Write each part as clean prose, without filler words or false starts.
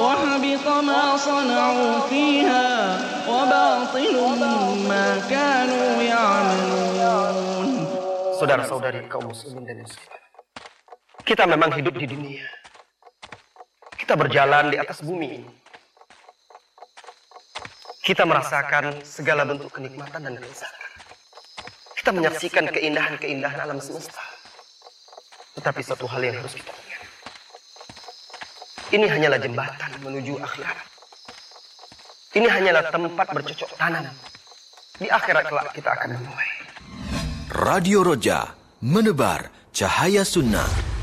وحبط ما صنعوا فيها وباطل ما كانوا يعملون. Saudara-saudari kaum muslimin dan muslimat, kita memang hidup di dunia. Kita berjalan di atas bumi ini. Kita merasakan segala bentuk kenikmatan dan kelezatan. Kita menyaksikan keindahan-keindahan alam semesta. Tetapi satu hal yang harus kita ingat, ini hanyalah jembatan menuju akhirat. Ini hanyalah tempat bercocok tanam. Di akhirat kelak kita akan menuai. Radio Roja, menebar cahaya sunnah.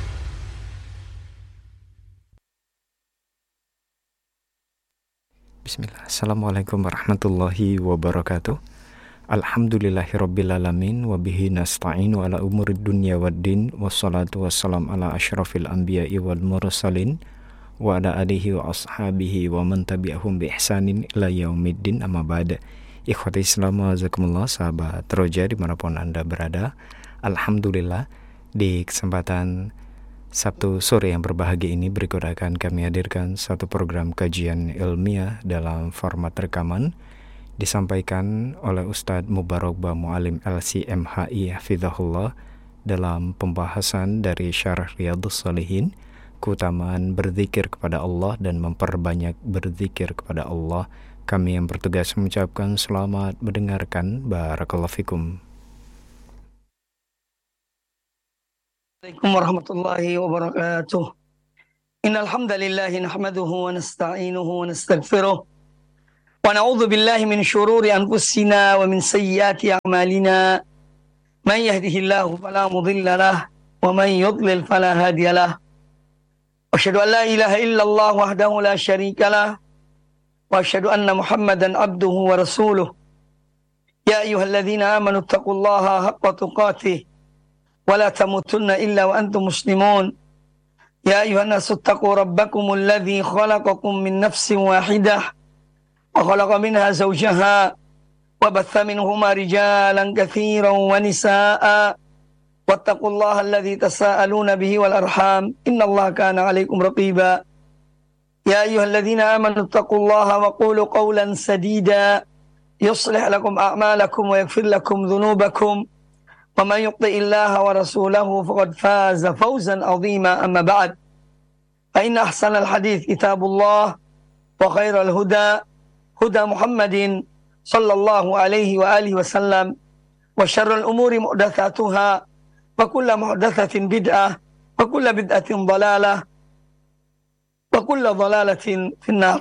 Bismillah. Assalamualaikum warahmatullahi wabarakatuh. Alhamdulillahirrabbilalamin. Wabihi nasta'inu ala umurid dunya waddin. Wassalatu wassalam ala ashrafil anbiya'i wal mursalin. Wa ala alihi wa ashabihi wa man tabi'ahum bi ihsanin ila yaumiddin, amma ba'da. Ikhwati Islam wa azakumullah, sahabat Roja dimanapun Anda berada. Alhamdulillah, di kesempatan Sabtu sore yang berbahagia ini berikut akan kami hadirkan satu program kajian ilmiah dalam format rekaman, disampaikan oleh Ustadz Mubarak Ba Mu'alim LCMHI Hafizahullah dalam pembahasan dari Syarah Riyadhus Shalihin, keutamaan berzikir kepada Allah dan memperbanyak berzikir kepada Allah. Kami yang bertugas mengucapkan selamat mendengarkan. Barakallahu fikum. Assalamualaikum warahmatullahi wabarakatuh. Innal hamdalillah nahmaduhu wa nasta'inuhu wa nastaghfiruh. Wa na'udzu billahi min shururi anfusina wa min sayyiati a'malina. Man yahdihillahu fala mudilla lahu wa man yudlil fala hadiya lahu. Asyhadu an la ilaha illallah wahdahu la syarika lahu wa asyhadu anna Muhammadan abduhu wa rasuluh. Ya ayyuhalladzina amanu taqullaha haqqa tuqatih wa la tamutunna illa wa antum muslimun. Ya ayyuhan nasu taqu rabbakumul ladzi khalaqakum min nafsin wahidah wa khalaqa minha zawjaha wa batha minhuma rijalan katsiran wa nisaa'a wattaqullaha alladzi tasaaluna bihi wal arham innallaha kana 'alaikum raqiba. Ya ayyuhalladzina amanu taqullaha wa qulu qawlan sadida yuslih lakum a'malakum wa yaghfir lakum dhunubakum wa man yuti'illaha wa rasulahu faqad faza fawzan 'azima. Amma ba'd, fa inna ahsanal hadits kitabullah wa khairal huda huda Muhammadin sallallahu alaihi wa alihi wasallam wa syarrul umuri muhdatsatuha wa kullu muhdatsatin bid'ah wa kullu bid'atin dhalalah wa kullu dhalalatin finnar.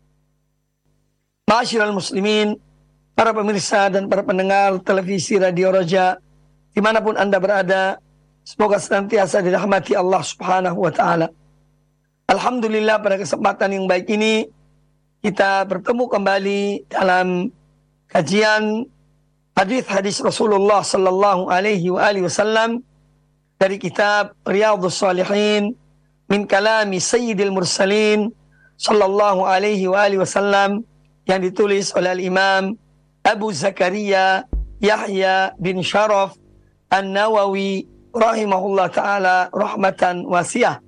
Ma'asyiral muslimin, para pemirsa dan para pendengar televisi Radio Roja dimanapun Anda berada, semoga senantiasa dirahmati Allah Subhanahu wa ta'ala. Alhamdulillah, pada kesempatan yang baik ini kita bertemu kembali dalam kajian hadis-hadis Rasulullah sallallahu alaihi wa alihi wasallam dari kitab Riyadhus Shalihin min kalami Sayyidil Mursalin sallallahu alaihi wa alihi wasallam, yang ditulis oleh Al-Imam Abu Zakaria Yahya bin Sharaf An-Nawawi rahimahullah ta'ala rahmatan wasi'ah.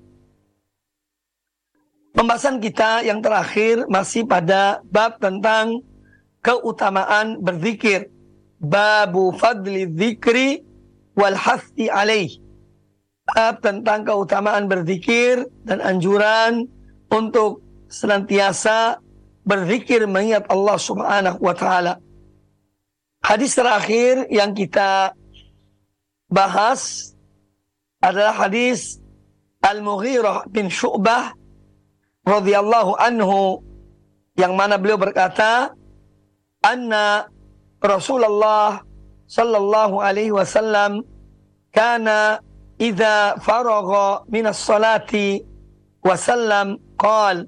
Pembahasan kita yang terakhir masih pada bab tentang keutamaan berzikir. Babu fadli dzikri wal hathi alaih. Bab tentang keutamaan berzikir dan anjuran untuk senantiasa berzikir mengingat Allah Subhanahu wa ta'ala. Hadis terakhir yang kita bahas adalah hadis Al-Mughirah bin Syu'bah radhiyallahu anhu, yang mana beliau berkata, anna Rasulullah sallallahu alaihi wasallam kana idza faragha minas salati wasallam qala,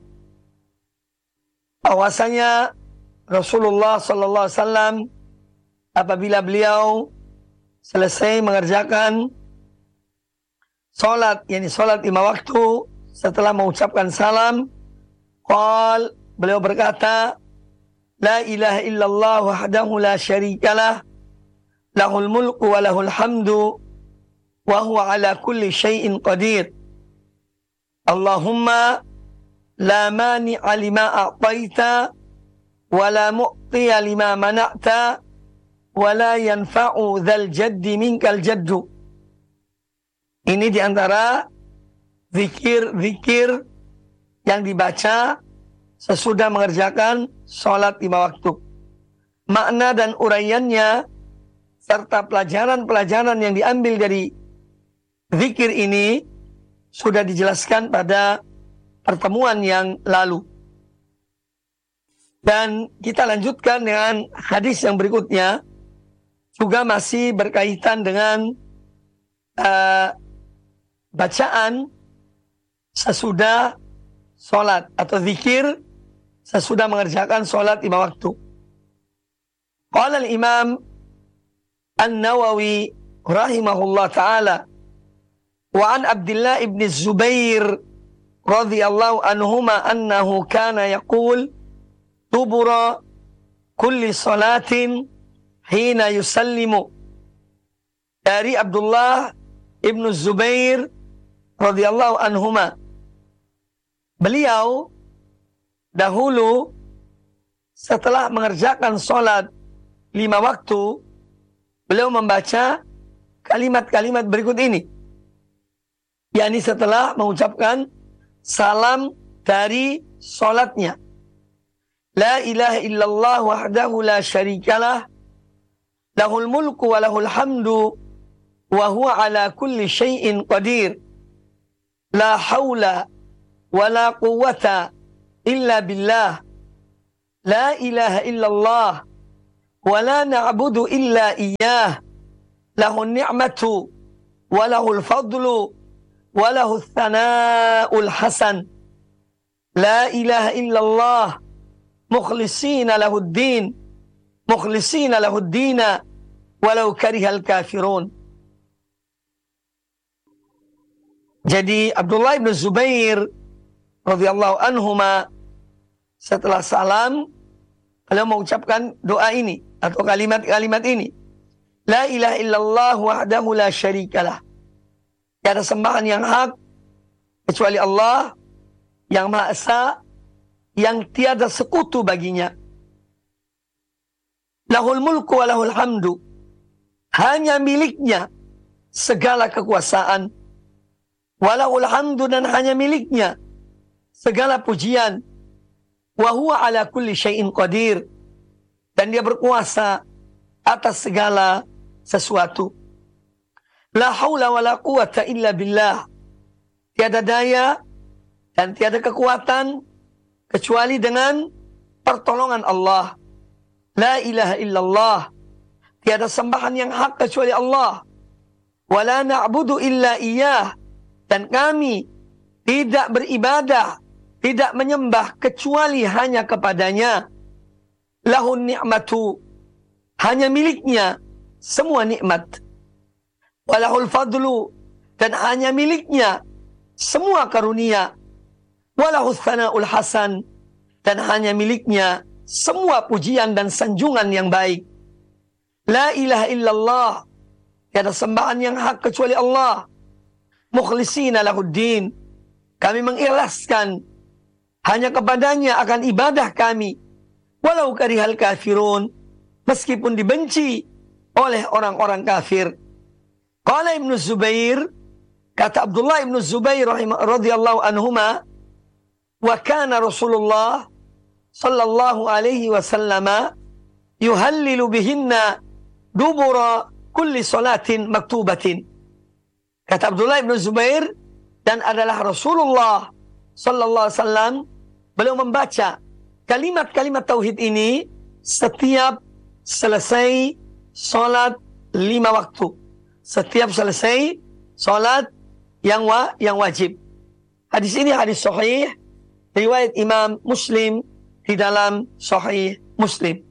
bahwasanya Rasulullah sallallahu alaihi wasallam apabila beliau selesai mengerjakan salat, yakni salat 5 waktu, setelah mengucapkan salam, qala, beliau berkata, la ilaha illallah wahdahu la syarikalah, lahul mulku wa lahul hamdu wa huwa ala kulli syai'in qadir. Allahumma la mani'a lima a'taita wa la mu'tiya lima mana'ta wa la yanfa'u dzal jaddi minkal jaddu. Ini diantara zikir-zikir yang dibaca sesudah mengerjakan sholat 5 waktu. Makna dan uraiannya serta pelajaran-pelajaran yang diambil dari zikir ini sudah dijelaskan pada pertemuan yang lalu. Dan kita lanjutkan dengan hadis yang berikutnya, juga masih berkaitan dengan bacaan sesudah sholat atau zikir sesudah mengerjakan sholat 5 waktu. Qala al-Imam An-Nawawi rahimahullah ta'ala wa an Abdullah ibn Zubair radhiyallahu anhuma annahu kana yaqul dubura kulli salatin hina yusallimu. Dari Abdullah ibn Zubair radhiyallahu anhuma, beliau dahulu setelah mengerjakan sholat 5 waktu, beliau membaca kalimat-kalimat berikut ini, yakni setelah mengucapkan salam dari sholatnya. La ilaha illallah wahdahu la syarikalah, lahul mulku wa lahul hamdu, wa huwa ala kulli syai'in qadir. La hawla wa la quwwata illa billah. La ilaha illallah wa la na'budu illa iyyah. Lahun ni'matu wa lahul fadlu wa lahul thana'ul hasan. La ilaha illallah mukhlisina lahuddin. Mukhlisina lahuddina walau karihal kafirun. Jadi Abdullah bin Zubair radhiyallahu anhuma setelah salam beliau mengucapkan doa ini atau kalimat-kalimat ini. La ilaha illallah wahdahu la syarikalah. Tiada sembahan yang hak kecuali Allah yang Maha Esa, yang tiada sekutu baginya. Lahul mulku wa lahul hamdu. Hanya miliknya segala kekuasaan. Walahul hamdu, dan hanya miliknya segala pujian. Wa huwa ala kulli syai'in qadir, dan dia berkuasa atas segala sesuatu. La haula wa la quwata illa billah. Tiada daya dan tiada kekuatan kecuali dengan pertolongan Allah. La ilaha illallah. Tiada sembahan yang hak kecuali Allah. Wa la na'budu illa iyyah. Dan kami tidak beribadah, tidak menyembah kecuali hanya kepadanya. Lahun ni'matu. Hanya miliknya semua nikmat. Walahul fadlu. Dan hanya miliknya semua karunia. Walahul thana'ul hasan. Dan hanya miliknya semua pujian dan sanjungan yang baik. La ilaha illallah. Tiada sembahan yang hak kecuali Allah. Mukhlisina lahuddin. Kami mengikhlaskan hanya kepadanya akan ibadah kami. Walau karihal kafirun. Meskipun dibenci oleh orang-orang kafir. Qala Ibnu Zubair, kata Abdullah Ibnu Zubair radhiyallahu anhuma, wa kana Rasulullah sallallahu alaihi wasallam yuhallilu bihinna dubura kulli salatin maktubatin. Kata Abdullah bin Zubair, dan adalah Rasulullah sallallahu alaihi wasallam, beliau membaca kalimat-kalimat tauhid ini setiap selesai salat 5 waktu. Setiap selesai salat yang wajib. Hadis ini hadis sahih, riwayat Imam Muslim di dalam Sahih Muslim.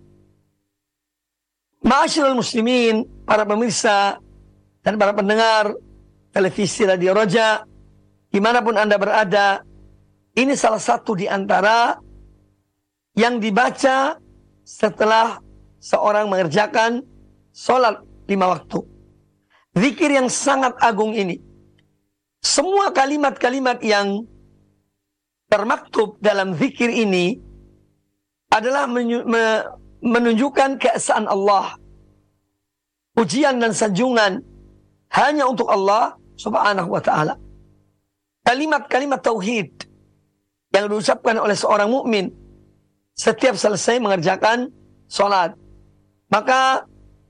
Ma'asyiral muslimin, para pemirsa dan para pendengar televisi Radio Roja, dimanapun Anda berada, ini salah satu di antara yang dibaca setelah seorang mengerjakan sholat 5 waktu. Zikir yang sangat agung ini. Semua kalimat-kalimat yang termaktub dalam zikir ini adalah menunjukkan keesaan Allah. Pujian dan sanjungan hanya untuk Allah subhanahu wa ta'ala. Kalimat-kalimat tauhid yang diucapkan oleh seorang mukmin setiap selesai mengerjakan sholat, maka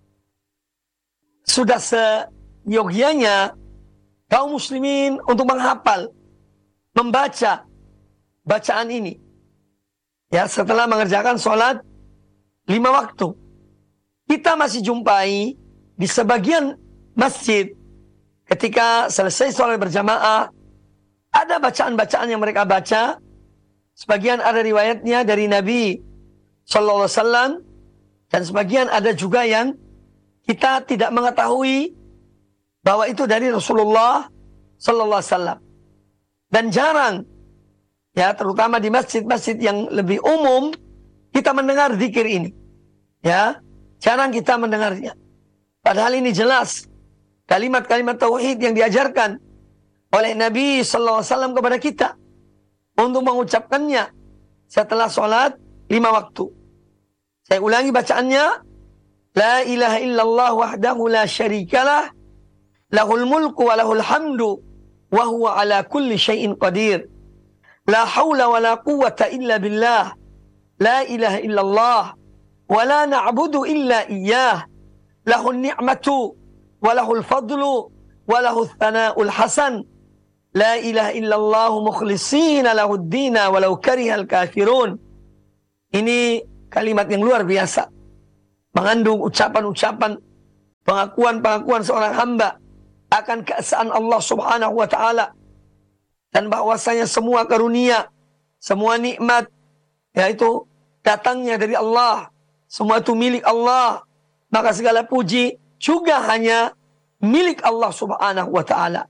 sudah seyogyanya kaum muslimin untuk menghafal, membaca bacaan ini. Ya, setelah mengerjakan sholat 5 waktu. Kita masih jumpai di sebagian masjid ketika selesai sholat berjamaah, ada bacaan-bacaan yang mereka baca. Sebagian ada riwayatnya dari Nabi Sallallahu Alaihi Wasallam, dan sebagian ada juga yang kita tidak mengetahui bahwa itu dari Rasulullah Sallallahu Alaihi Wasallam. Dan jarang, ya, terutama di masjid-masjid yang lebih umum, kita mendengar zikir ini. Ya, jarang kita mendengarnya. Padahal ini jelas kalimat-kalimat tauhid yang diajarkan oleh Nabi Sallallahu Alaihi Wasallam kepada kita untuk mengucapkannya setelah sholat 5 waktu. Saya ulangi bacaannya. La ilaha illallah wahdahu la syarikalah, lahul mulku wa lahul hamdu, wa huwa ala kulli syai'in qadir. La hawla wa la quwwata illa billah. La ilaha illallah wa la na'budu illa iyyah. Lahul ni'matu wa lahul fadlu wa lahul thana'ul hasan. La ilaha illallah mukhlishina lahud dina walau karihal kafirun. Ini kalimat yang luar biasa, mengandung ucapan-ucapan pengakuan-pengakuan seorang hamba akan keesaan Allah subhanahu wa ta'ala, dan bahwasanya semua karunia, semua nikmat, yaitu datangnya dari Allah, semua itu milik Allah, maka segala puji juga hanya milik Allah subhanahu wa ta'ala.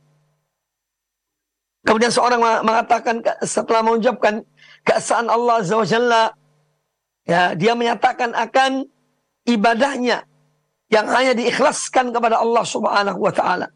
Kemudian seorang mengatakan setelah mengucapkan keesaan Allah azza wa jalla, ya, dia menyatakan akan ibadahnya yang hanya diikhlaskan kepada Allah subhanahu wa ta'ala,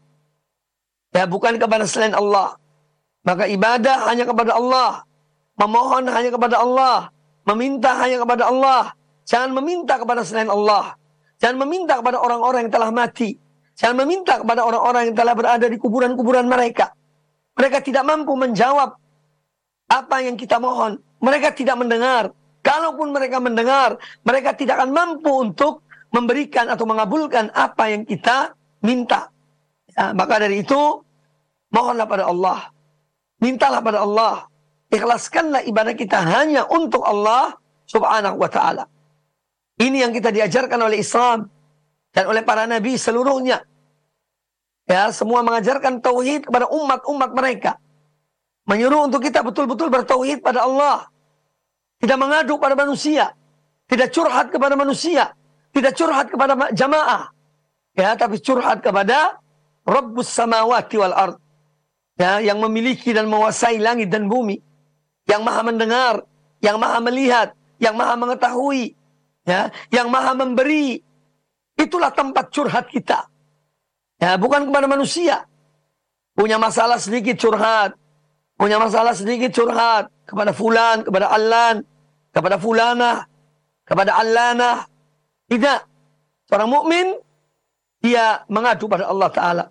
ya, bukan kepada selain Allah. Maka ibadah hanya kepada Allah, memohon hanya kepada Allah, meminta hanya kepada Allah. Jangan meminta kepada selain Allah. Jangan meminta kepada orang-orang yang telah mati. Jangan meminta kepada orang-orang yang telah berada di kuburan-kuburan mereka. Mereka tidak mampu menjawab apa yang kita mohon. Mereka tidak mendengar. Kalaupun mereka mendengar, mereka tidak akan mampu untuk memberikan atau mengabulkan apa yang kita minta. Ya, maka dari itu, mohonlah pada Allah. Mintalah pada Allah. Ikhlaskanlah ibadah kita hanya untuk Allah subhanahu wa ta'ala. Ini yang kita diajarkan oleh Islam dan oleh para nabi seluruhnya. Ya, semua mengajarkan tauhid kepada umat-umat mereka. Menyuruh untuk kita betul-betul bertauhid pada Allah. Tidak mengadu pada manusia. Tidak curhat kepada manusia. Tidak curhat kepada jamaah. Ya, tapi curhat kepada Rabbus samawati wal ard. Ya, yang memiliki dan menguasai langit dan bumi. Yang maha mendengar. Yang maha melihat. Yang maha mengetahui. Ya, yang maha memberi. Itulah tempat curhat kita. Ya, bukan kepada manusia. Punya masalah sedikit curhat. Punya masalah sedikit curhat kepada fulan, kepada allan, kepada fulanah, kepada allanah. Tidak. Seorang mukmin dia mengadu pada Allah Ta'ala.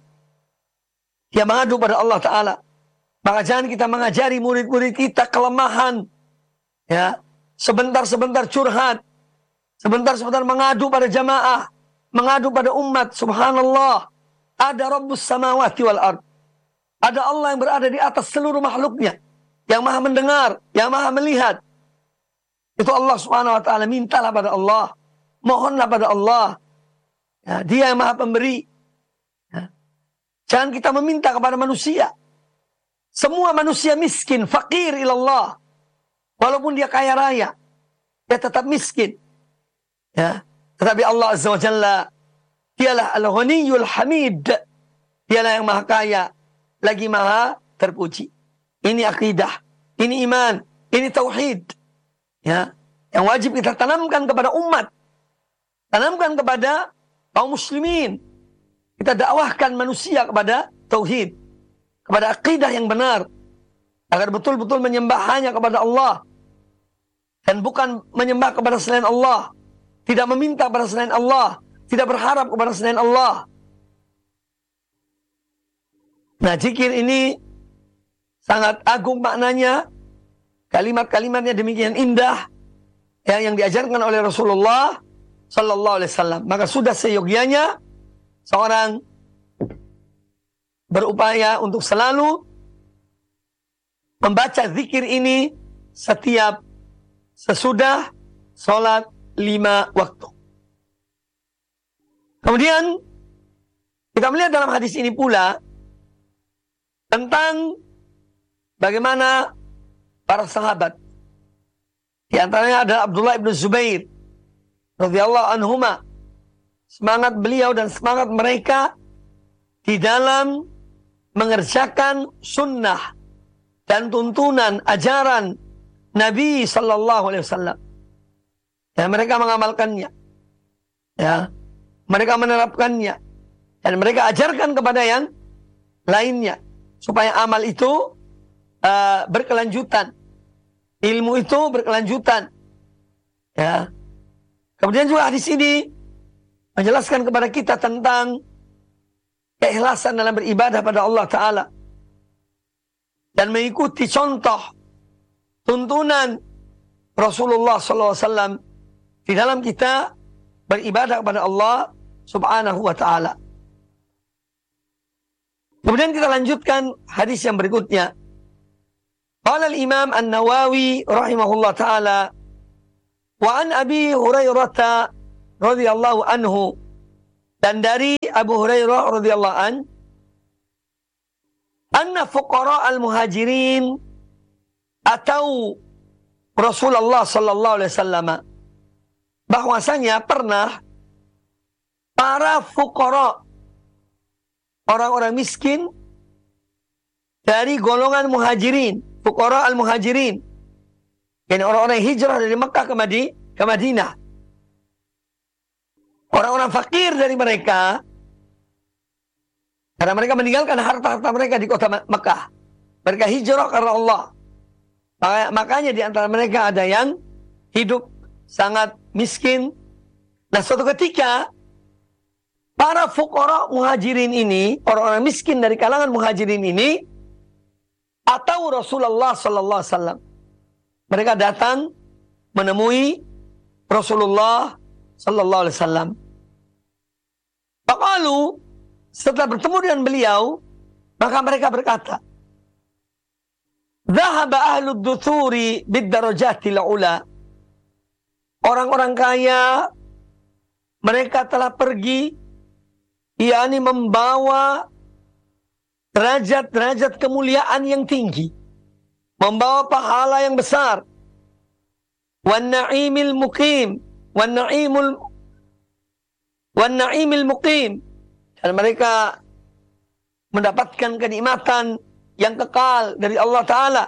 Dia mengadu pada Allah Ta'ala. Maka jangan kita mengajari murid-murid kita kelemahan. Ya, sebentar-sebentar curhat. Sebentar-sebentar mengadu pada jamaah. Mengadu pada umat. Subhanallah. Ada Rabbus samawati wal ard. Ada Allah yang berada di atas seluruh makhluknya. Yang maha mendengar. Yang maha melihat. Itu Allah subhanahu wa ta'ala. Mintalah pada Allah. Mohonlah pada Allah. Ya, dia yang maha pemberi. Ya. Jangan kita meminta kepada manusia. Semua manusia miskin. Fakir ilallah. Walaupun dia kaya raya. Dia tetap miskin. Ya. Tetapi Allah azza wa jalla, dialah al-ghaniyul hamid. Dialah yang maha kaya, lagi maha terpuji. Ini akidah, ini iman, ini tauhid. Ya, yang wajib kita tanamkan kepada umat. Tanamkan kepada kaum muslimin. Kita dakwahkan manusia kepada tauhid, kepada akidah yang benar. agar betul-betul menyembah hanya kepada Allah dan bukan menyembah kepada selain Allah, tidak meminta kepada selain Allah, tidak berharap kepada selain Allah. Nah, zikir ini sangat agung maknanya, kalimat-kalimatnya demikian indah yang diajarkan oleh Rasulullah Sallallahu Alaihi Wasallam. Maka sudah seyogyanya seorang berupaya untuk selalu membaca zikir ini setiap sesudah sholat 5 waktu. Kemudian kita melihat dalam hadis ini pula tentang bagaimana para sahabat, di antaranya adalah Abdullah ibn Zubair radhiyallahu anhuma, semangat beliau dan semangat mereka di dalam mengerjakan sunnah dan tuntunan ajaran Nabi Sallallahu Alaihi Wasallam. Ya, mereka mengamalkannya, ya, mereka menerapkannya, dan mereka ajarkan kepada yang lainnya supaya amal itu berkelanjutan, ilmu itu berkelanjutan. Ya. Kemudian juga di sini menjelaskan kepada kita tentang keikhlasan dalam beribadah pada Allah Ta'ala dan mengikuti contoh tuntunan Rasulullah SAW di dalam kita beribadah kepada Allah Subhanahu wa Ta'ala. Kemudian kita lanjutkan hadis yang berikutnya. Qala al-Imam An-Nawawi rahimahullah ta'ala wa an Abi Hurairah radhiyallahu anhu, dan dari Abu Hurairah radhiyallahu anna fuqara al-muhajirin atau Rasulullah sallallahu alaihi wasallam, bahwasanya pernah para fuqara, orang-orang miskin dari golongan muhajirin, fuqara al-muhajirin, yani orang-orang hijrah dari Mekah ke Madinah, orang-orang fakir dari mereka, karena mereka meninggalkan harta-harta mereka di kota Mekah. Mereka hijrah karena Allah. Makanya di antara mereka ada yang hidup sangat miskin. Nah, suatu ketika para fuqara muhajirin ini, orang-orang miskin dari kalangan muhajirin ini, atau Rasulullah sallallahu alaihi wasallam. Mereka datang menemui Rasulullah sallallahu alaihi wasallam. Faqalu, setelah bertemu dengan beliau, maka mereka berkata, "Dhahaba ahlud duthuri bid-darajatil ula." Orang-orang kaya mereka telah pergi, yakni membawa derajat-derajat kemuliaan yang tinggi, membawa pahala yang besar. Wan na'imil muqim, wan na'imil muqim, dan mereka mendapatkan kenikmatan yang kekal dari Allah Ta'ala.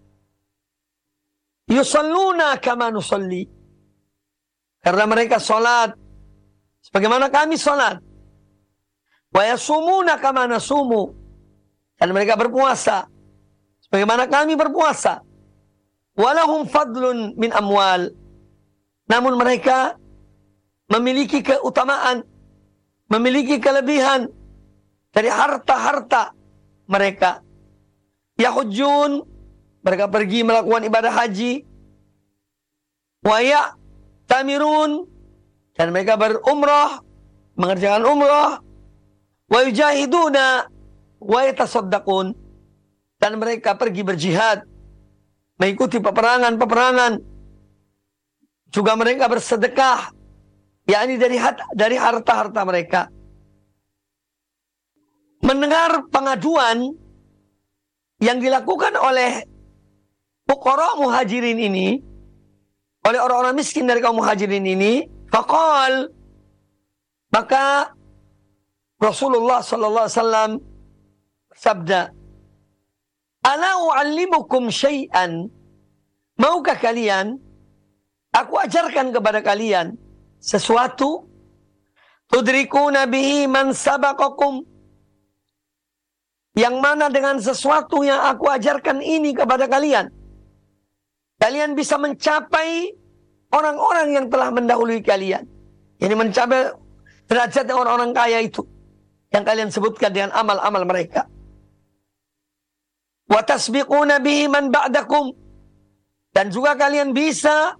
Yusalluna kama nusalli, karena mereka sholat sebagaimana kami sholat. Wa yasumuna kama nasumu, dan mereka berpuasa sebagaimana kami berpuasa. Walahum fadlun min amwal, namun mereka memiliki keutamaan, memiliki kelebihan dari harta-harta mereka. Yahujjun, mereka pergi melakukan ibadah haji. Wa ya'tamirun, dan mereka berumrah, mengerjakan umrah. Wa yujahiduna wa yatasaddaqun, dan mereka pergi berjihad, mengikuti peperangan-peperangan. Juga mereka bersedekah, yakni dari harta-harta mereka. Mendengar pengaduan yang dilakukan oleh fuqara muhajirin ini, oleh orang-orang miskin dari kaum muhajirin ini, faqal, maka Rasulullah sallallahu alaihi wasallam bersabda, "Ala u'allimukum syai'an?" Maukah kalian aku ajarkan kepada kalian sesuatu, tudrikuna bihi man sabaqakum, yang mana dengan sesuatu yang aku ajarkan ini kepada kalian, kalian bisa mencapai orang-orang yang telah mendahului kalian. Ini mencapai derajat orang-orang kaya itu yang kalian sebutkan dengan amal-amal mereka. Wa tasbiquna bihi man ba'dakum, dan juga kalian bisa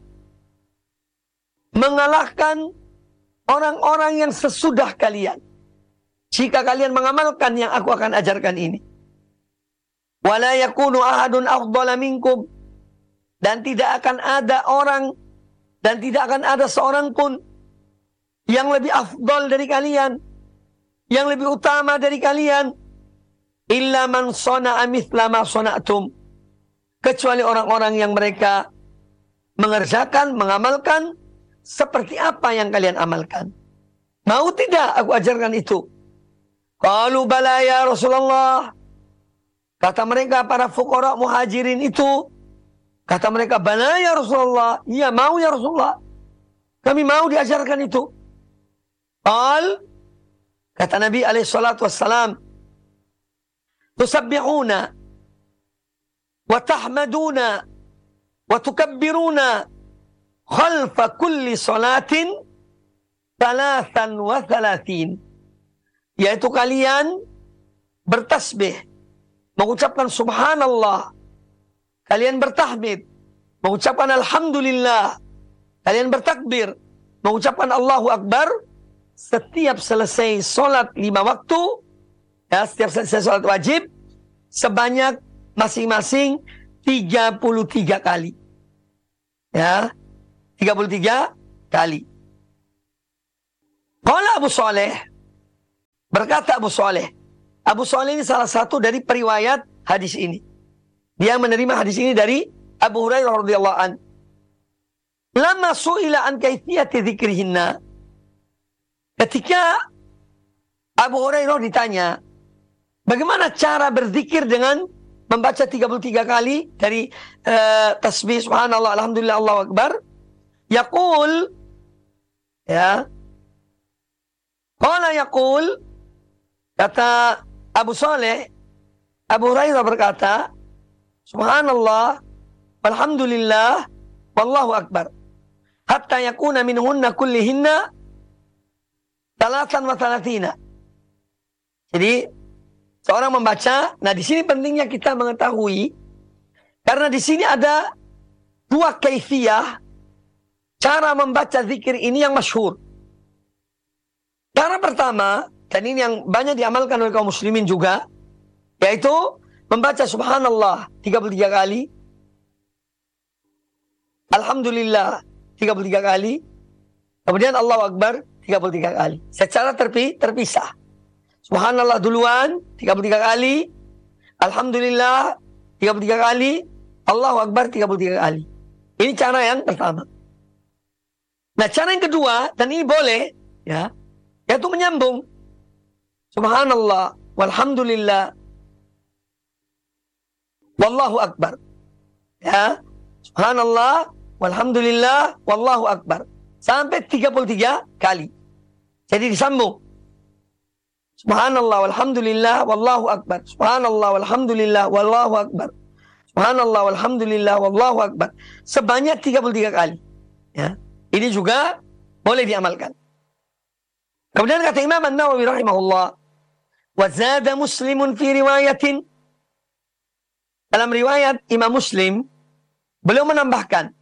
mengalahkan orang-orang yang sesudah kalian jika kalian mengamalkan yang aku akan ajarkan ini. Wala yakunu ahadun afdala minkum, dan tidak akan ada orang dan tidak akan ada seorang pun yang lebih afdal dari kalian, yang lebih utama dari kalian, illa man sana'a mithla ma sana'tum, kecuali orang-orang yang mereka mengerjakan, mengamalkan seperti apa yang kalian amalkan. Mau tidak aku ajarkan itu? Qalu bala ya Rasulullah. Kata mereka para fuqara muhajirin itu, kata mereka, bala ya Rasulullah. Iya, mau ya Rasulullah, kami mau diajarkan itu. Kata Nabi alaihi salatu wassalam, tusabbihuna wa tahmaduna wa tukabbiruna khalfa kulli salatin 33, yaitu kalian bertasbih, mengucapkan subhanallah, kalian bertahmid, mengucapkan alhamdulillah, kalian bertakbir, mengucapkan Allahu Akbar setiap selesai sholat 5 waktu, ya, setiap selesai sholat wajib, sebanyak masing-masing 33 kali. Ya, 33 kali. Qala Abu Saleh, berkata Abu Saleh. Abu Saleh ini salah satu dari periwayat hadis ini. Dia menerima hadis ini dari Abu Hurairah radhiyallahu an. Lama su'ila an kaifiyati dzikrihinna. Ketika Abu Hurairah ditanya, bagaimana cara berzikir dengan membaca 33 kali dari tasbih subhanallah, alhamdulillah, Allahu Akbar. Yaqul, ya. Qala yaqul, kata Abu Saleh, Abu Hurairah berkata, subhanallah, walhamdulillah, wallahu akbar, hatta yakuna minhunna kullihinna 33. Jadi seorang membaca, nah di sini pentingnya kita mengetahui, karena di sini ada 2 kaifiyah cara membaca zikir ini yang masyhur. Cara pertama, dan ini yang banyak diamalkan oleh kaum muslimin juga, yaitu membaca subhanallah 33 kali, alhamdulillah 33 kali, kemudian Allahu Akbar 33 kali. Secara terpisah. Subhanallah duluan 33 kali, alhamdulillah 33 kali, Allahu Akbar 33 kali. Ini cara yang pertama. Nah, cara yang kedua, dan ini boleh, ya, yaitu menyambung subhanallah walhamdulillah wallahu akbar, ya, subhanallah walhamdulillah wallahu akbar sampai 33 kali. Jadi disambung subhanallah walhamdulillah wallahu akbar, subhanallah walhamdulillah wallahu akbar, subhanallah walhamdulillah wallahu akbar, sebanyak 33 kali, ya. Ini juga boleh diamalkan. Kemudian kata Imam An-Nawawi rahimahullah, wa zada Muslimun fi riwayatin, dalam riwayat Imam Muslim beliau menambahkan,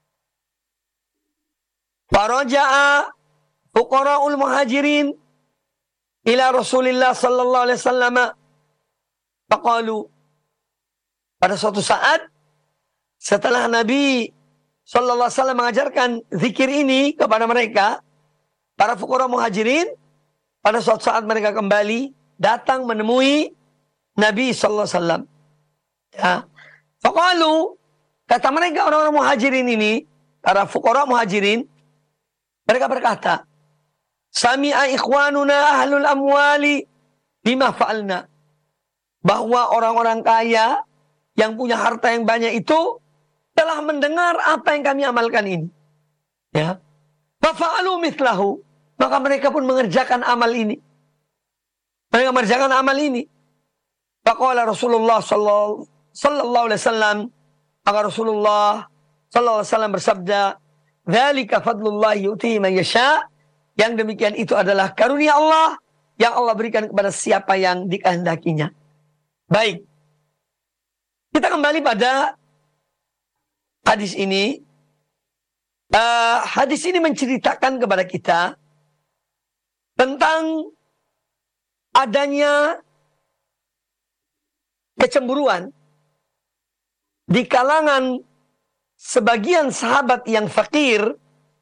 faraja'a fuqara'ul muhajirin ila Rasulillah sallallahu alaihi wasallam faqalu, pada suatu saat setelah Nabi sallallahu alaihi wasallam mengajarkan zikir ini kepada mereka, para fuqara muhajirin, pada suatu saat mereka kembali datang menemui Nabi sallallahu alaihi wasallam. Ya. Faqalu, kata mereka orang-orang muhajirin ini, para fuqara muhajirin, mereka berkata, sami'a ikhwanuna ahlul amwali bima fa'alna, bahwa orang-orang kaya yang punya harta yang banyak itu telah mendengar apa yang kami amalkan ini. Ya. Fa'alu mithlahu, maka mereka pun mengerjakan amal ini. Mereka mengerjakan amal ini. Faqala Rasulullah sallallahu alaihi wasallam, maka Rasulullah sallallahu alaihi wasallam bersabda, "Dzalika fadlullah yu'tihi man yasha." Yang demikian itu adalah karunia Allah yang Allah berikan kepada siapa yang dikehendakinya. Baik. Kita kembali pada hadis ini. Hadis ini menceritakan kepada kita tentang adanya kecemburuan di kalangan sebagian sahabat yang fakir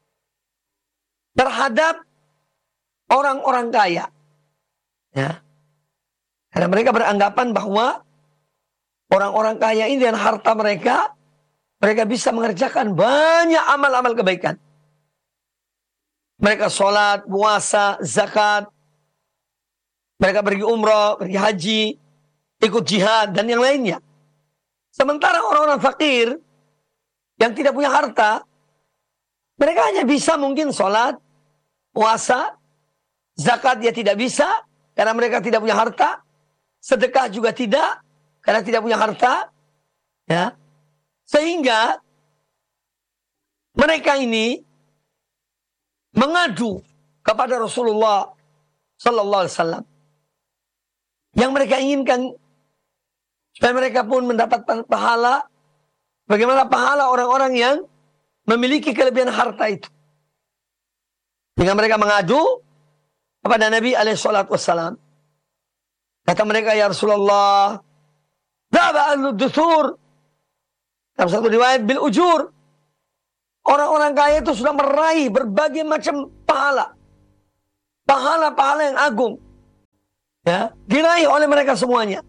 terhadap orang-orang kaya. Ya. Karena mereka beranggapan bahwa orang-orang kaya ini dan harta mereka bisa mengerjakan banyak amal-amal kebaikan. Mereka sholat, puasa, zakat. Mereka pergi umrah, pergi haji, ikut jihad, dan yang lainnya. Sementara orang-orang fakir yang tidak punya harta, mereka hanya bisa mungkin sholat, puasa, zakat dia tidak bisa, karena mereka tidak punya harta. Sedekah juga tidak, karena tidak punya harta. Ya. Sehingga mereka ini mengadu kepada Rasulullah sallallahu alaihi wasallam. Yang mereka inginkan supaya mereka pun mendapat pahala. Bagaimana pahala orang-orang yang memiliki kelebihan harta itu. Dengan mereka mengadu kepada Nabi alaihi salatu wassalam. Kata mereka, ya Rasulullah, dhaba al-duthur. Dalam satu riwayat bil ujur. Orang-orang kaya itu sudah meraih berbagai macam pahala. Pahala-pahala yang agung. Ya, diraih oleh mereka semuanya.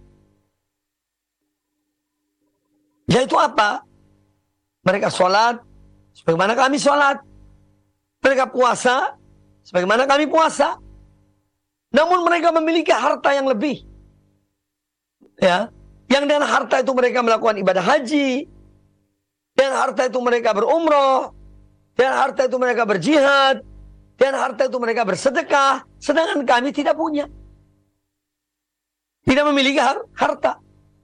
Yaitu apa? Mereka sholat sebagaimana kami sholat. Mereka puasa sebagaimana kami puasa. Namun mereka memiliki harta yang lebih. Ya, yang dengan harta itu mereka melakukan ibadah haji. Dan harta itu mereka berumrah. Dan harta itu mereka berjihad. Dan harta itu mereka bersedekah. Sedangkan kami tidak punya. Tidak memiliki harta.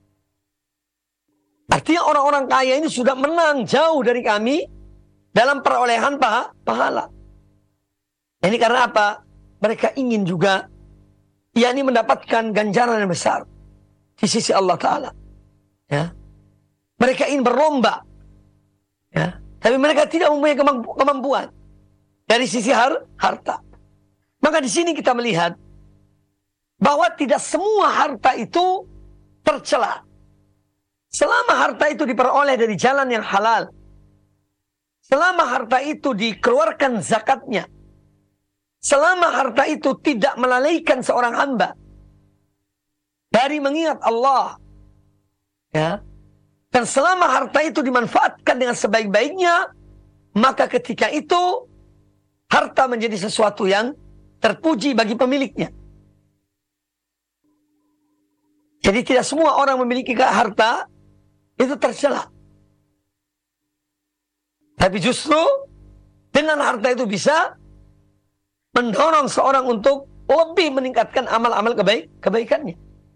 Artinya orang-orang kaya ini sudah menang jauh dari kami dalam perolehan pahala. Ini karena apa? Mereka ingin juga yakni mendapatkan ganjaran yang besar di sisi Allah Ta'ala. Ya. Mereka ingin berlomba. Ya. Tapi mereka tidak mempunyai kemampuan dari sisi harta. Maka di sini kita melihat bahwa tidak semua harta itu tercela. Selama harta itu diperoleh dari jalan yang halal. Selama harta itu dikeluarkan zakatnya. Selama harta itu tidak melalaikan seorang hamba dari mengingat Allah. Ya. Dan selama harta itu dimanfaatkan dengan sebaik-baiknya, maka ketika itu harta menjadi sesuatu yang terpuji bagi pemiliknya. Jadi tidak semua orang memiliki harta itu tercela. Tapi justru dengan harta itu bisa mendorong seorang untuk lebih meningkatkan amal-amal kebaikannya.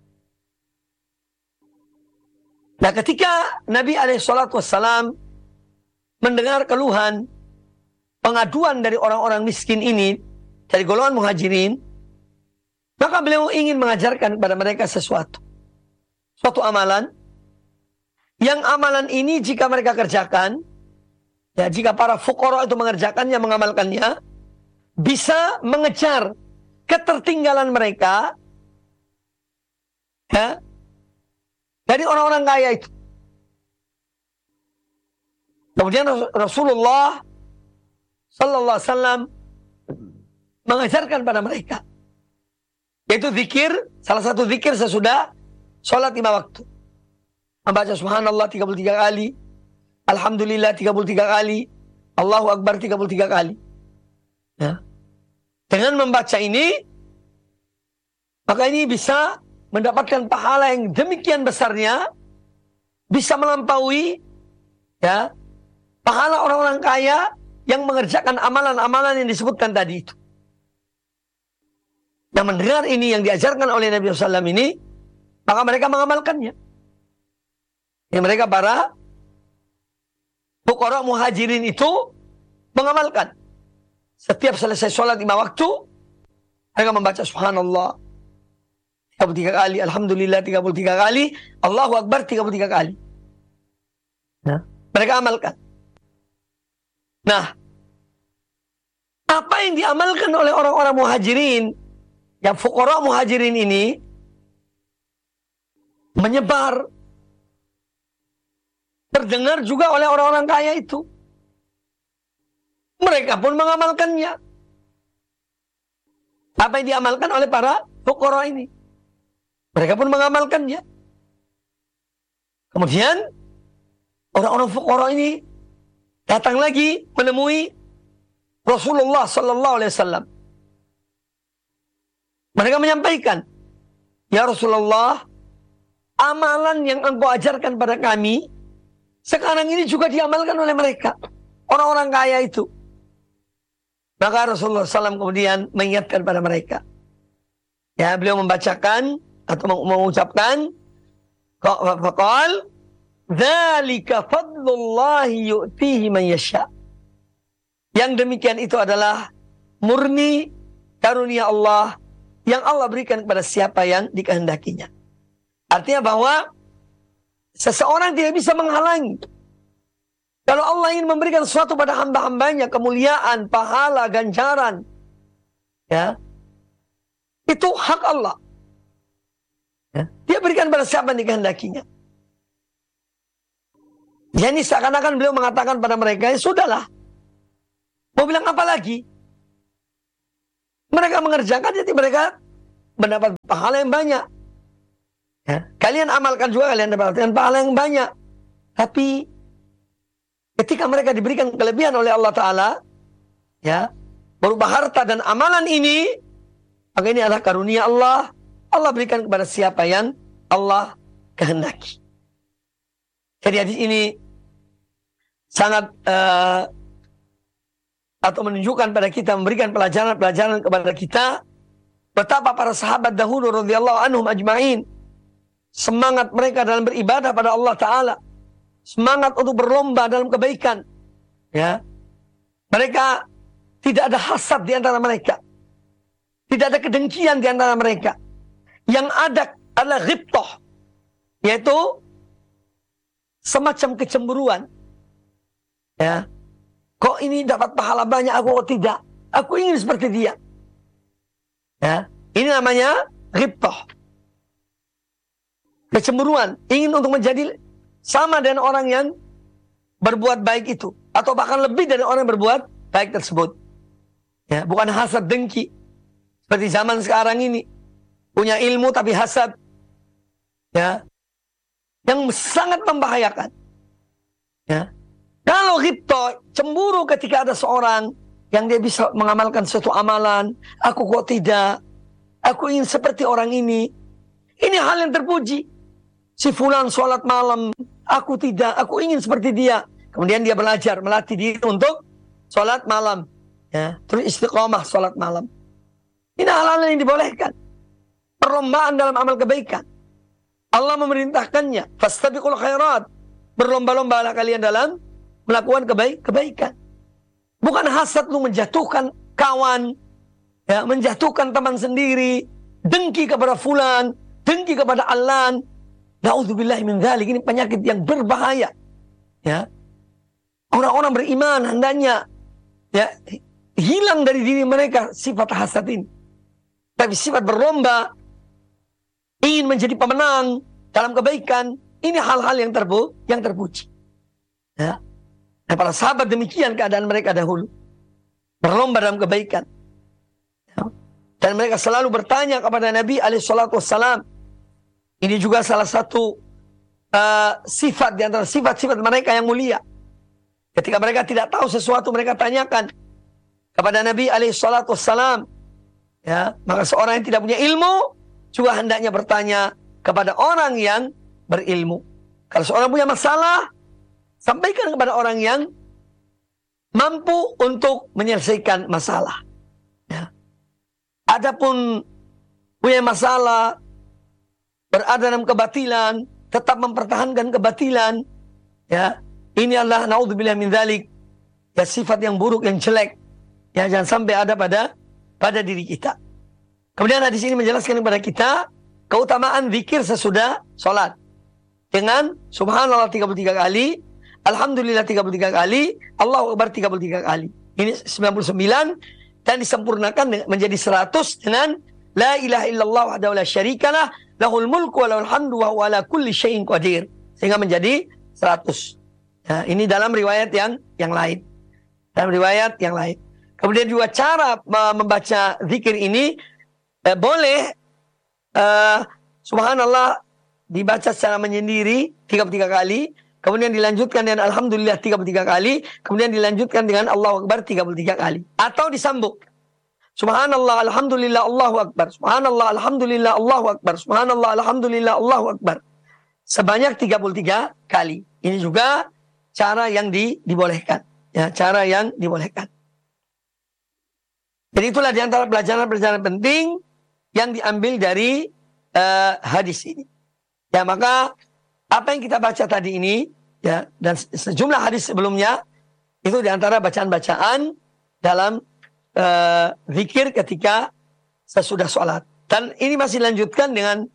Nah, ketika Nabi SAW mendengar keluhan, pengaduan dari orang-orang miskin ini, dari golongan muhajirin, maka beliau ingin mengajarkan kepada mereka suatu amalan, yang amalan ini jika mereka kerjakan, ya jika para fuqara itu mengerjakannya, mengamalkannya, bisa mengejar ketertinggalan mereka, ya, dari orang-orang kaya itu. Kemudian Rasulullah Sallallahu Alaihi Wasallam mengajarkan pada mereka, yaitu zikir, salah satu zikir sesudah sholat 5 waktu. Membaca subhanallah 33 kali, alhamdulillah 33 kali, Allahu Akbar 33 kali. Ya. Dengan membaca ini, maka ini bisa mendapatkan pahala yang demikian besarnya, bisa melampaui ya pahala orang-orang kaya yang mengerjakan amalan-amalan yang disebutkan tadi itu. Nah, mendengar ini yang diajarkan oleh Nabi SAW ini, maka mereka mengamalkannya. Ya, mereka para fuqara muhajirin itu mengamalkan. Setiap selesai sholat 5 waktu, mereka membaca subhanallah 33 kali, alhamdulillah 33 kali, Allahu Akbar 33 kali. Nah, mereka amalkan. Nah, apa yang diamalkan oleh orang-orang muhajirin, yang fuqara muhajirin ini, menyebar, terdengar juga oleh orang-orang kaya itu. Mereka pun mengamalkannya. Apa yang diamalkan oleh para fuqara ini, mereka pun mengamalkannya. Kemudian orang-orang fuqara ini datang lagi menemui Rasulullah sallallahu alaihi wasallam. Mereka menyampaikan, "Ya Rasulullah, amalan yang engkau ajarkan pada kami sekarang ini juga diamalkan oleh mereka, orang-orang kaya itu." Maka Rasulullah SAW kemudian mengingatkan pada mereka. Ya, beliau membacakan atau mengucapkan, faqal, "Dzalika fadlullahi yu'tihi man yasha." Yang demikian itu adalah murni karunia Allah yang Allah berikan kepada siapa yang dikehendakinya. Artinya bahwa seseorang tidak bisa menghalangi. Kalau Allah ingin memberikan sesuatu pada hamba-hambanya, kemuliaan, pahala, ganjaran, ya, itu hak Allah. Ya, dia berikan pada siapa yang dikehendakinya. Jadi seakan-akan beliau mengatakan pada mereka, ya sudahlah, mau bilang apa lagi? Mereka mengerjakan, jadi mereka mendapat pahala yang banyak. Ya, kalian amalkan juga, kalian dapatkan pahala yang banyak. Tapi ketika mereka diberikan kelebihan oleh Allah Ta'ala, ya, berupa harta dan amalan ini, maka ini adalah karunia Allah. Allah berikan kepada siapa yang Allah kehendaki. Jadi hadis ini sangat atau menunjukkan pada kita, memberikan pelajaran-pelajaran kepada kita, betapa para sahabat dahulu radhiyallahu anhum ajma'in, semangat mereka dalam beribadah pada Allah Ta'ala, semangat untuk berlomba dalam kebaikan. Ya, mereka tidak ada hasad di antara mereka, tidak ada kedengkian di antara mereka. Yang ada adalah ghibtah, yaitu semacam kecemburuan. Ya, kok ini dapat pahala banyak, aku kok tidak? Aku ingin seperti dia. Ya, ini namanya ghibtah, kecemburuan, ingin untuk menjadi sama dengan orang yang berbuat baik itu, atau bahkan lebih dari orang yang berbuat baik tersebut. Ya, bukan hasad dengki seperti zaman sekarang ini, punya ilmu tapi hasad, ya, yang sangat membahayakan. Ya, kalau ghibtah, cemburu ketika ada seorang yang dia bisa mengamalkan suatu amalan, aku kok tidak, aku ingin seperti orang ini hal yang terpuji. Si fulan sholat malam, aku tidak, aku ingin seperti dia. Kemudian dia belajar, melatih diri untuk sholat malam. Ya, terus istiqomah sholat malam. Ini hal-hal yang dibolehkan. Perlombaan dalam amal kebaikan. Allah memerintahkannya, fastabiqul khairat. Berlomba-lombalah kalian dalam melakukan kebaikan. Bukan hasad lu menjatuhkan kawan, ya, menjatuhkan teman sendiri, dengki kepada fulan, dengki kepada alan. Na'udzubillahi min dzalik, ini penyakit yang berbahaya. Ya. Orang-orang beriman hendaknya, ya, hilang dari diri mereka sifat hasad ini. Tapi sifat berlomba, ingin menjadi pemenang dalam kebaikan, ini hal-hal yang terpuji. Ya. Nah, para sahabat demikian keadaan mereka dahulu, berlomba dalam kebaikan. Ya. Dan mereka selalu bertanya kepada Nabi alaihissalam. Ini juga salah satu sifat di antara sifat-sifat mereka yang mulia. Ketika mereka tidak tahu sesuatu, mereka tanyakan kepada Nabi alaihissalam. Ya, maka seorang yang tidak punya ilmu juga hendaknya bertanya kepada orang yang berilmu. Kalau seorang punya masalah, sampaikan kepada orang yang mampu untuk menyelesaikan masalah. Ya. Adapun punya masalah, berada dalam kebatilan, tetap mempertahankan kebatilan, ya, ini adalah naudzubillah min dzalik, ya, sifat yang buruk, yang jelek, ya, jangan sampai ada pada diri kita. Kemudian hadis ini menjelaskan kepada kita keutamaan zikir sesudah sholat dengan subhanallah 33 kali, alhamdulillah 33 kali, Allahu akbar 33 kali. Ini 99 dan disempurnakan menjadi 100 dengan la ilaha illallah wahdahu la syarikalah lahul mulku wa lahul hamdu wa huwa ala kulli syai'in qadir, sehingga menjadi 100. Nah, ini dalam riwayat yang lain. Dalam riwayat yang lain. Kemudian juga cara membaca zikir ini boleh subhanallah dibaca secara menyendiri 33 kali, kemudian dilanjutkan dengan alhamdulillah 33 kali, kemudian dilanjutkan dengan Allahu akbar 33 kali, atau disambung. Subhanallah, alhamdulillah, Allahu akbar. Subhanallah, alhamdulillah, Allahu akbar. Subhanallah, alhamdulillah, Allahu akbar. Sebanyak 33 kali. Ini juga cara yang dibolehkan. Ya, cara yang dibolehkan. Jadi itulah diantara pelajaran-pelajaran penting yang diambil dari hadis ini. Ya, maka apa yang kita baca tadi ini, ya, dan sejumlah hadis sebelumnya, itu diantara bacaan-bacaan dalam zikir ketika sesudah sholat. Dan ini masih lanjutkan dengan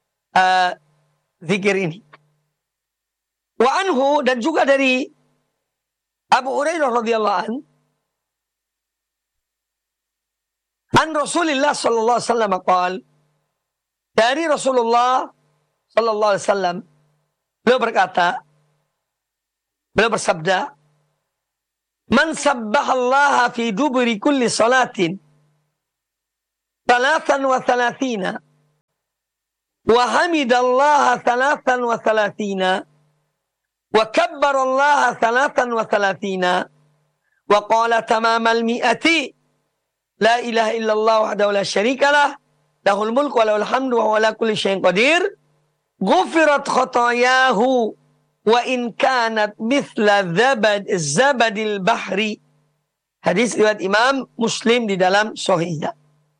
zikir ini. Wa anhu, dan juga dari Abu Hurairah radhiyallahu an, an Rasulullah sallallahu alaihi wasallam qaal, dari Rasulullah sallallahu alaihi wasallam, beliau berkata, beliau bersabda, man sabbahallaha fi duburi kulli salatin 33 wa hamidallaha 33 wa kabbarallaha 33 wa qala tamamal mi'ati la ilaha illallah wahdahu la syarikalah lahul mulku wa lahul hamdu wa huwa ala kulli syai'in qadir ghufirat khatayahu wa in kanat mithla zabadil bahri. Hadis riwayat Imam Muslim di dalam Sahihnya.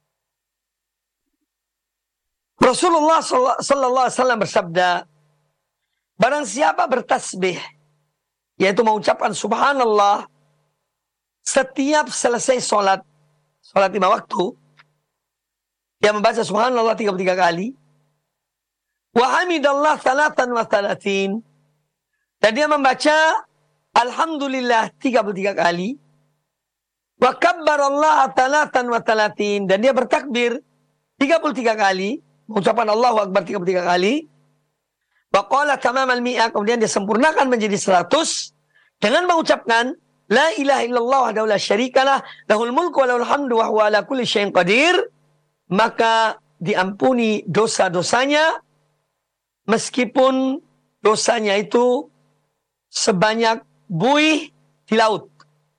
Rasulullah sallallahu alaihi wasallam bersabda, barang siapa bertasbih, yaitu mengucapkan subhanallah setiap selesai sholat 5 waktu, dia membaca subhanallah 33 kali, wa hamidallah 33, dan dia membaca alhamdulillah 33 kali, wa kabbarallah 33, dan dia bertakbir 33 kali, mengucapkan Allahu akbar 33 kali, wa qala tamamal mi'ah, kemudian dia sempurnakan menjadi 100 dengan mengucapkan la ilaha illallah wahdahu la syarikalah lahul mulku wa lahul hamdu wa huwa ala kulli syai'in qadir, maka diampuni dosa-dosanya meskipun dosanya itu sebanyak buih di laut.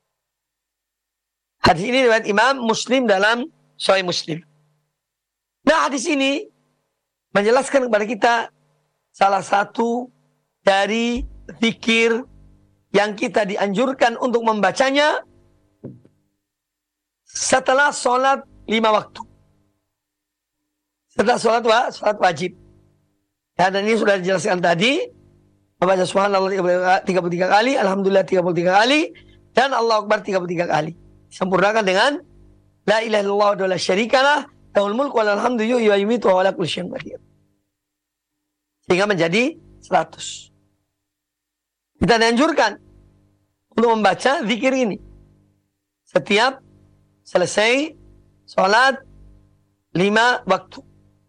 Hadis ini riwayat Imam Muslim dalam Sahih Muslim. Nah, hadis ini menjelaskan kepada kita salah satu dari zikir yang kita dianjurkan untuk membacanya setelah sholat 5 waktu. Setelah sholat wajib. Ya, dan ini sudah dijelaskan tadi. Membaca subhanallah 33 kali, alhamdulillah 33 kali, dan Allahu akbar 33 kali. Sempurnakan dengan la ilaha illallah wa la syarikalah lahul mulku wa lahul hamdu yuhyi wa yumiitu wa huwa ala kulli syai'in qadir. Sehingga menjadi 100. Kita dianjurkan untuk membaca zikir ini setiap selesai sholat 5 waktu.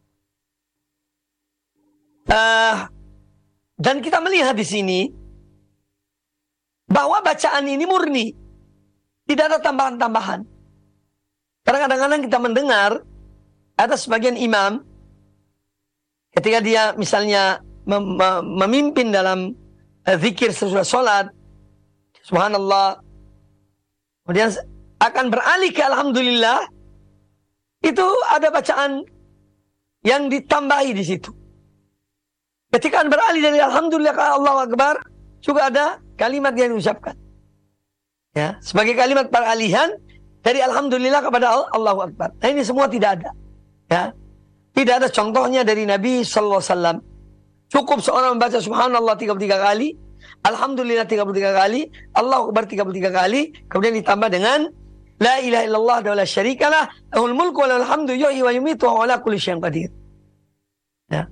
Dan kita melihat di sini bahwa bacaan ini murni, tidak ada tambahan-tambahan. Karena kadang-kadang kita mendengar ada sebagian imam ketika dia misalnya memimpin dalam zikir sesudah sholat, subhanallah, kemudian akan beralih ke alhamdulillah, itu ada bacaan yang ditambahi di situ. Ketika beralih dari alhamdulillah ke Allahu akbar, juga ada kalimat yang diucapkan. Ya, sebagai kalimat peralihan dari alhamdulillah kepada Allahu akbar. Nah, ini semua tidak ada. Ya. Tidak ada contohnya dari Nabi sallallahu alaihi wasallam. Cukup seorang membaca subhanallah 33 kali, alhamdulillah 33 kali, Allahu akbar 33 kali, kemudian ditambah dengan la ilaha illallah wa la syarikalah, lahul mulku wa lahul hamdu yuhyi wa yumiitu wa ala kulli syai'in qadir. Ya.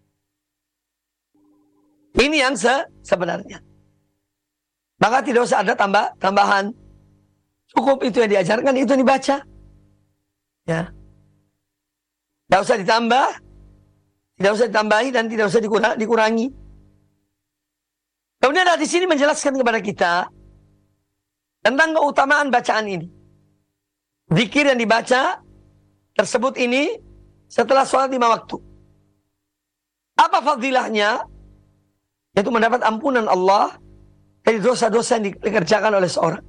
Ini yang sebenarnya. Maka tidak usah ada tambahan. Cukup itu yang diajarkan, itu yang dibaca. Ya. Tidak usah ditambah, tidak usah ditambahi dan tidak usah dikurangi. Kemudian di sini menjelaskan kepada kita tentang keutamaan bacaan ini. Zikir yang dibaca tersebut ini setelah sholat 5 waktu. Apa fadilahnya? Yaitu mendapat ampunan Allah dari dosa-dosa yang dikerjakan oleh seorang.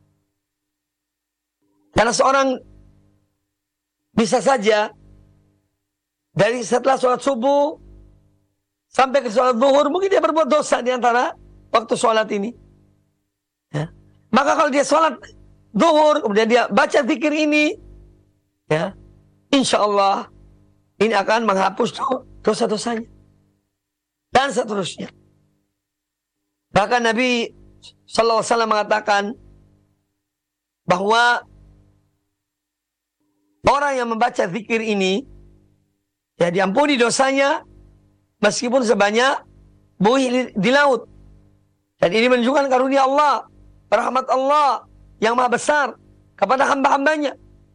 Karena seorang bisa saja dari setelah sholat subuh sampai ke sholat zuhur, mungkin dia berbuat dosa di antara waktu sholat ini. Ya. Maka kalau dia sholat zuhur, kemudian dia baca zikir ini, ya, insya Allah ini akan menghapus dosa-dosanya. Dan seterusnya. Bahkan Nabi sallallahu alaihi wasallam mengatakan bahwa orang yang membaca zikir ini, ya, diampuni dosanya meskipun sebanyak buih di laut. Dan ini menunjukkan karunia Allah, rahmat Allah yang maha besar kepada hamba-hambanya.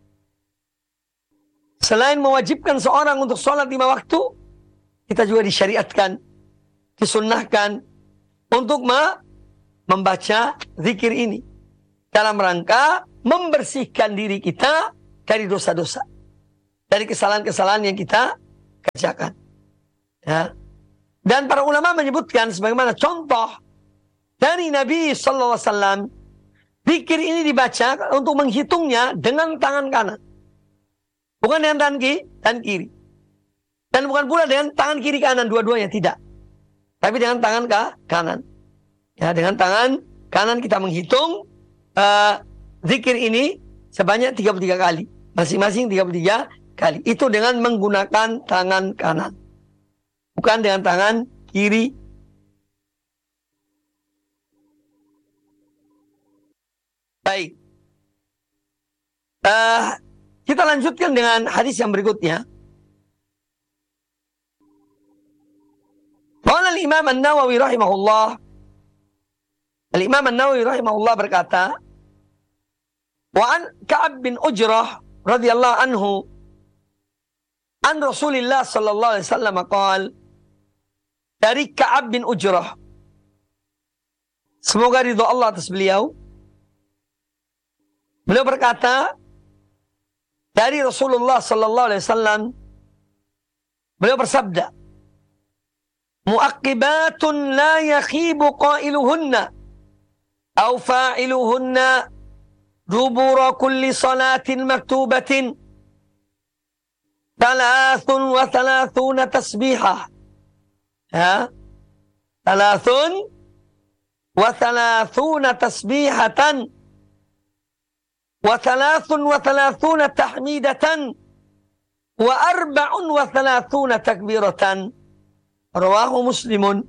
Selain mewajibkan seorang untuk sholat 5 waktu, kita juga disyariatkan, disunnahkan untuk membaca zikir ini dalam rangka membersihkan diri kita dari dosa-dosa, dari kesalahan-kesalahan yang kita kerjakan. Ya. Dan para ulama menyebutkan sebagaimana contoh dari Nabi sallallahu alaihi wasallam, zikir ini dibaca untuk menghitungnya dengan tangan kanan, bukan dengan tangan kiri, dan bukan pula dengan tangan kiri kanan dua-duanya, tidak, tapi dengan tangan kanan. Ya, dengan tangan kanan kita menghitung zikir ini sebanyak 33 kali, masing-masing 33 kali. Itu dengan menggunakan tangan kanan, bukan dengan tangan kiri. Baik. Kita lanjutkan dengan hadis yang berikutnya. Qala al-Imam An-Nawawi rahimahullah. Al-Imam An-Nawawi rahimahullah berkata, wa an Ka'ab bin Ujrah radhiyallahu anhu an Rasulillah sallallahu alaihi wasallam qala, dari Ka'ab bin Ujrah, semoga ridha Allah atas beliau, beliau berkata dari Rasulullah sallallahu alaihi wasallam, beliau bersabda, mu'aqibatun la yakhibu qailuhunna aw fa'iluhunna dubura kulli salatin maktubatin 33 tasbihah. Ya, 33 tasbihatan wa 33 tahmidatan wa 34 takbiratan. Rawahu Muslimun.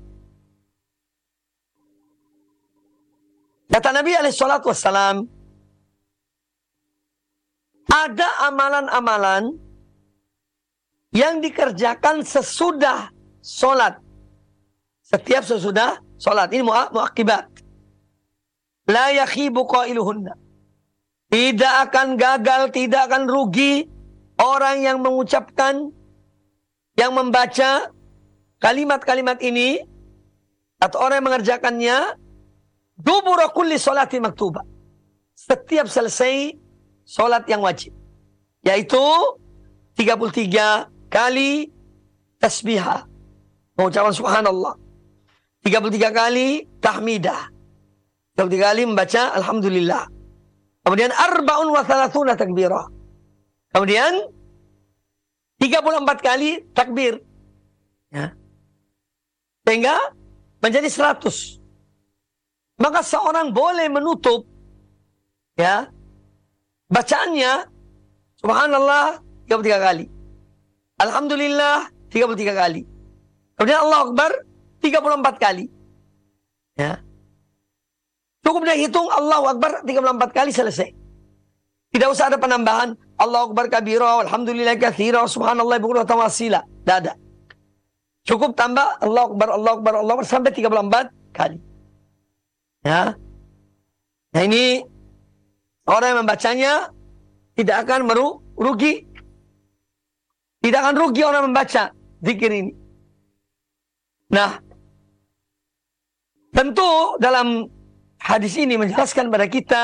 Kata Nabi alaihissalatu wassalam, ada amalan-amalan yang dikerjakan sesudah sholat. Setiap sesudah sholat. Ini mu'aqibat. La yakhibu qailuhunna. Tidak akan gagal, tidak akan rugi orang yang mengucapkan, yang membaca kalimat-kalimat ini, atau orang yang mengerjakannya, dubura kulli sholati maktubah, setiap selesai sholat yang wajib, yaitu 33 kali tasbihah, mengucapkan subhanallah, 33 kali tahmidah, 33 kali membaca alhamdulillah, kemudian 34 takbirah, kemudian 34 kali takbir, ya, sehingga menjadi 100. Maka seorang boleh menutup, ya, bacaannya subhanallah 33 kali, Alhamdulillah 33 kali. Kemudian Allahu Akbar 34 kali. Ya. Cukup dia hitung Allahu Akbar 34 kali selesai. Tidak usah ada penambahan Allahu Akbar kabira, alhamdulillah katsira, subhanallah bukratan wa asila. Tidak ada. Cukup tambah Allahu Akbar, Allahu Akbar, Allahu Akbar sampai 34 kali. Ya. Nah ini orang yang membacanya tidak akan merugi. Tidak akan rugi orang membaca zikir ini. Nah, tentu dalam hadis ini menjelaskan pada kita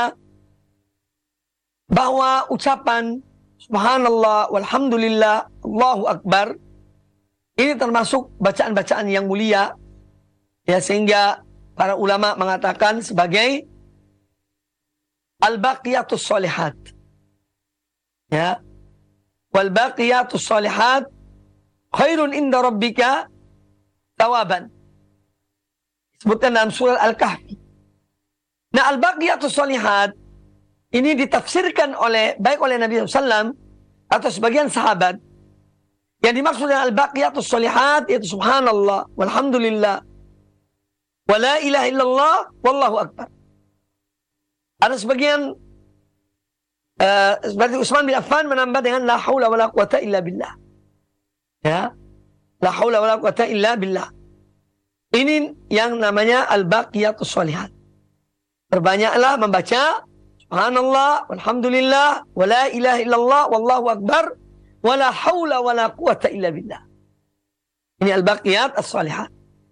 bahwa ucapan subhanallah walhamdulillah Allahu Akbar ini termasuk bacaan-bacaan yang mulia, ya, sehingga para ulama mengatakan sebagai al-baqiyatus sholihat, ya, wal baqiyatus sholihat khairun inda rabbika tawaban, disebutkan dalam surah Al-Kahfi. Nah, al-baqiyatus sholihat ini ditafsirkan baik oleh Nabi SAW atau sebagian sahabat. Yang dimaksud dengan al-baqiyatus sholihat yaitu subhanallah walhamdulillah wa la ilaha illallah wallahu akbar. Ada sebagian seperti Utsman bin Affan menambah dengan la haula wala quwata illa billah. Ya. La haula wala quwata illa billah. Ini yang namanya al-baqiyatus sholihat. Perbanyaklah membaca subhanallah walhamdulillah wa la ilaha illallah wallahu akbar wa la haula wala quwata illa billah. Ini al-baqiyat as-sholihat.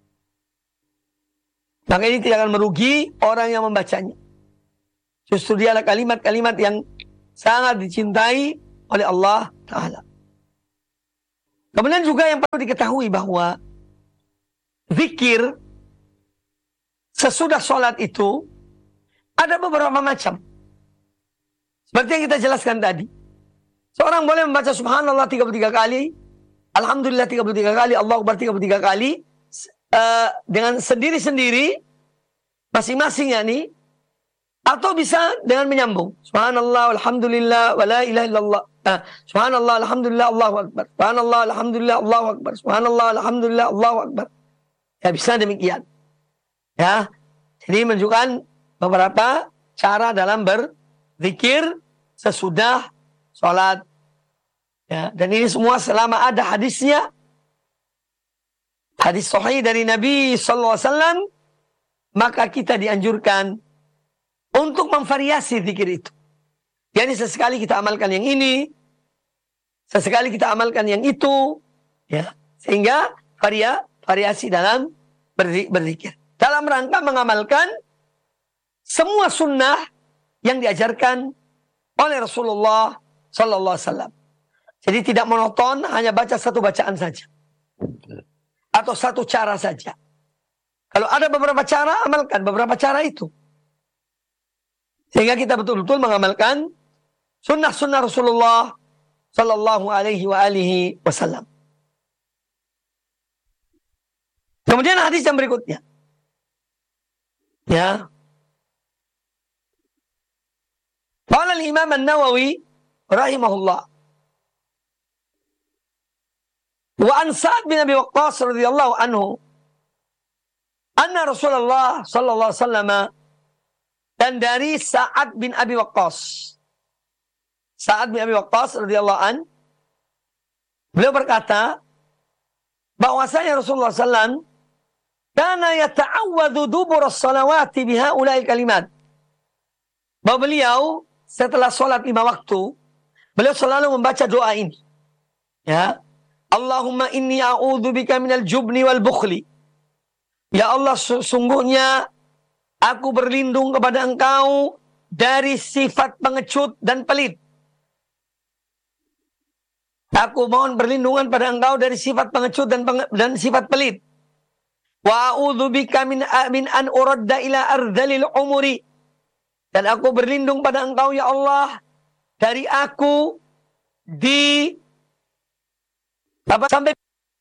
Maka ini tidak akan merugi orang yang membacanya. Justru dia adalah kalimat-kalimat yang sangat dicintai oleh Allah Ta'ala. Kemudian juga yang perlu diketahui bahwa zikir sesudah sholat itu ada beberapa macam. Seperti yang kita jelaskan tadi. Seorang boleh membaca subhanallah 33 kali, alhamdulillah 33 kali, Allahu Akbar 33 kali, dengan sendiri-sendiri, masing-masing ya nih, atau bisa dengan menyambung. Subhanallah, alhamdulillah, wa la ilaha illallah. Subhanallah, alhamdulillah, Allahu Akbar. Subhanallah, alhamdulillah, Allahu Akbar. Subhanallah, alhamdulillah, Allahu Akbar. Ya, bisa demikian. Ya, jadi menunjukkan beberapa cara dalam berzikir sesudah sholat. Ya, dan ini semua selama ada hadisnya, hadis sahih dari Nabi SAW, maka kita dianjurkan untuk memvariasi zikir itu. Jadi sesekali kita amalkan yang ini, sesekali kita amalkan yang itu, ya, sehingga variasi dalam berzikir. Dalam rangka mengamalkan semua sunnah yang diajarkan oleh Rasulullah Sallallahu Alaihi Wasallam. Jadi tidak monoton hanya baca satu bacaan saja atau satu cara saja. Kalau ada beberapa cara, amalkan beberapa cara itu. Sehingga kita betul-betul mengamalkan sunnah-sunnah Rasulullah Sallallahu Alaihi Wasallam. Kemudian hadis yang berikutnya, ya, qala al-Imam An-Nawawi rahimahullah, wa an Sa'ad bin Abi Waqqas radhiyallahu anhu, anna Rasulullah sallallahu alaihi wasallam, dan dari Sa'ad bin Abi Waqqas. Sa'ad bin Abi Waqqas radhiyallahu an, beliau berkata bahwasanya Rasulullah sallallahu kana yata'awwadhu dubur as-salawati bihaula'il kalimat. Bahwa beliau setelah sholat 5 waktu, beliau selalu membaca doa ini. Ya. Allahumma inni a'udzubika minal jubni wal bukhli. Ya Allah, sungguhnya aku berlindung kepada Engkau dari sifat pengecut dan pelit. Aku mohon perlindungan pada Engkau dari sifat pengecut dan sifat pelit. Wa a'udzubika min an uradda ila ardhalil umuri. Dan aku berlindung pada Engkau ya Allah dari aku sampai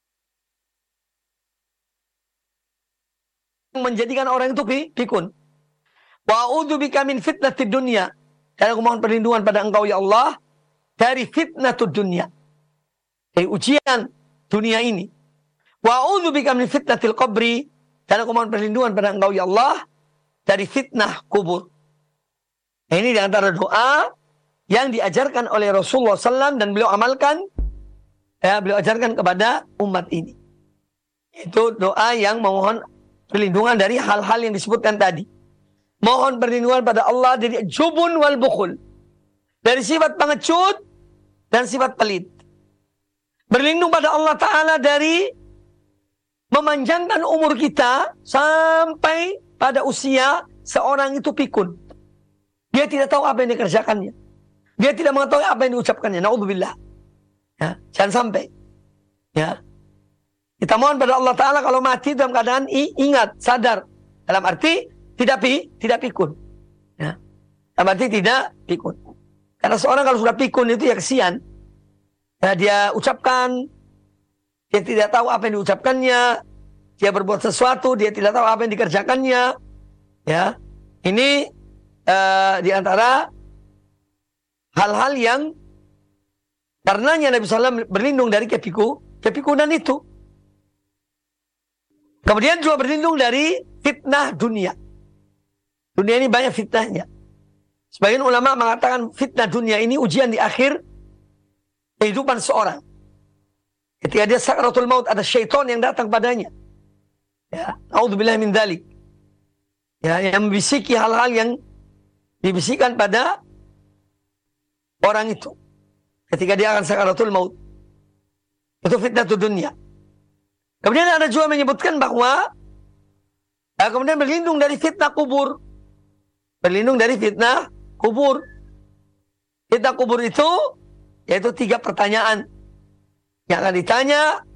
menjadikan orang itu pikun. Wa a'udzubika min fitnatid dunya. Dan aku mohon perlindungan pada Engkau ya Allah dari fitnatud dunya. dari ujian dunia ini. Wa a'udzubika min fitnatil qabri, dan aku mohon perlindungan pada Engkau ya Allah dari fitnah kubur. Ini di antara doa yang diajarkan oleh Rasulullah SAW dan beliau amalkan, beliau ajarkan kepada umat ini. Itu doa yang memohon perlindungan dari hal-hal yang disebutkan tadi. Mohon perlindungan pada Allah dari jubun wal bukhul, dari sifat pengecut dan sifat pelit. Berlindung pada Allah Ta'ala dari memanjangkan umur kita sampai pada usia seorang itu pikun. Dia tidak tahu apa yang dikerjakannya. Dia tidak mengetahui apa yang diucapkannya. Na'udzubillah. Ya, jangan sampai. Ya. Kita mohon pada Allah Ta'ala kalau mati dalam keadaan ingat, sadar. Dalam arti tidak pikun. Ya. Dalam arti tidak pikun. Karena seorang kalau sudah pikun itu ya kesian. Ya, dia ucapkan, dia tidak tahu apa yang diucapkannya. Dia berbuat sesuatu, dia tidak tahu apa yang dikerjakannya. Ya. Ini di antara hal-hal yang karenanya Nabi SAW berlindung dari kepikunan itu. Kemudian juga berlindung dari fitnah dunia. Dunia ini banyak fitnahnya. Sebagian ulama mengatakan fitnah dunia ini ujian di akhir kehidupan seorang. Ketika dia sakaratul maut, ada syaitan yang datang padanya. Ya, a'udzubillah min dzalik. Ya, yang membisiki hal-hal yang dibisikkan pada orang itu ketika dia akan sakaratul maut. Itu fitnah dunia. Kemudian ada juga menyebutkan bahwa kemudian berlindung dari fitnah kubur. Berlindung dari fitnah kubur. Fitnah kubur itu yaitu 3 pertanyaan yang akan ditanya